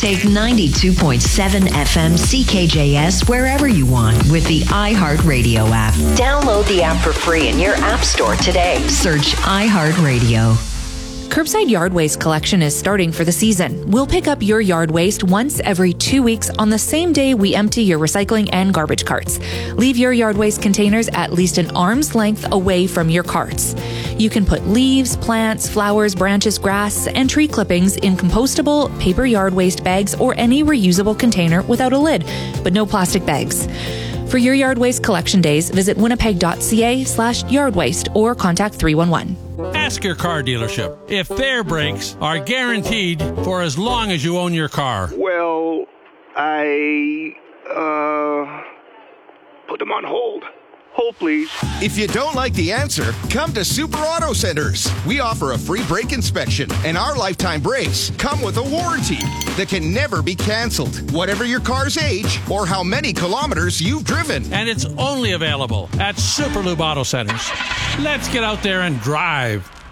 Take 92.7 FM CKJS wherever you want with the iHeartRadio app. Download the app for free in your app store today. Search iHeartRadio. Curbside yard waste collection is starting for the season. We'll pick up your yard waste once every 2 weeks on the same day we empty your recycling and garbage carts. Leave your yard waste containers at least an arm's length away from your carts. You can put leaves, plants, flowers, branches, grass, and tree clippings in compostable paper yard waste bags or any reusable container without a lid, but no plastic bags. For your yard waste collection days, visit winnipeg.ca/yardwaste or contact 311. Ask your car dealership if their brakes are guaranteed for as long as you own your car. Well, I put them on hold. Hold, please. If you don't like the answer, come to Super Auto Centers. We offer a free brake inspection, and our lifetime brakes come with a warranty that can never be canceled, whatever your car's age or how many kilometers you've driven. And it's only available at Super Lube Auto Centers. Let's get out there and drive.